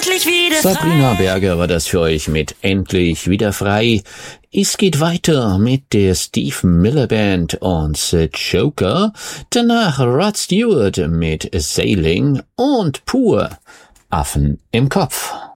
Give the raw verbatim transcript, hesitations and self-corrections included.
endlich wieder frei. Sabrina Berger war das für euch mit Endlich wieder frei. Es geht weiter mit der Steve Miller Band und The Joker. Danach Rod Stewart mit Sailing und Pur Affen im Kopf.